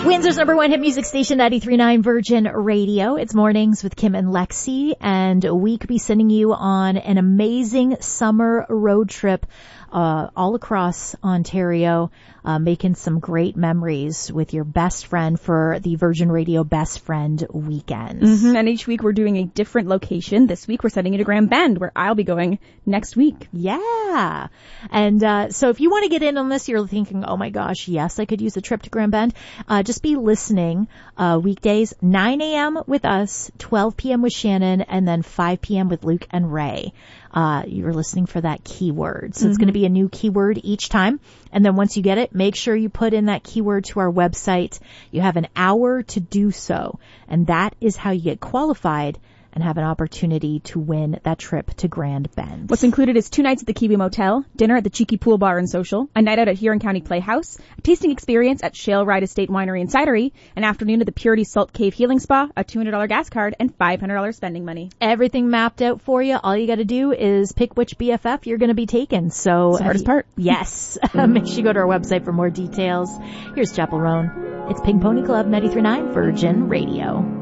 Windsor's number one hit music station, 93.9 Virgin Radio. It's Mornings with Kim and Lexi, and we could be sending you on an amazing summer road trip all across Ontario, making some great memories with your best friend for the Virgin Radio Best Friend Weekend. Mm-hmm. And each week we're doing a different location. This week we're sending you to Grand Bend, where I'll be going next week. Yeah. And so if you want to get in on this, you're thinking, oh my gosh, yes, I could use a trip to Grand Bend. Just be listening weekdays, 9 a.m. with us, 12 p.m. with Shannon, and then 5 p.m. with Luke and Ray. You're listening for that keyword. So it's going to be a new keyword each time. And then once you get it, make sure you put in that keyword to our website. You have an hour to do so. And that is how you get qualified and have an opportunity to win that trip to Grand Bend. What's included is 2 nights at the Kiwi Motel, dinner at the Cheeky Pool Bar and Social, a night out at Huron County Playhouse, a tasting experience at Shale Ride Estate Winery and Cidery, an afternoon at the Purity Salt Cave Healing Spa, a $200 gas card, and $500 spending money. Everything mapped out for you. All you got to do is pick which BFF you're going to be taking. So it's the hardest part. Yes. Make sure you go to our website for more details. Here's Chapel Roan. It's Pink Pony Club, 93.9 Virgin Radio.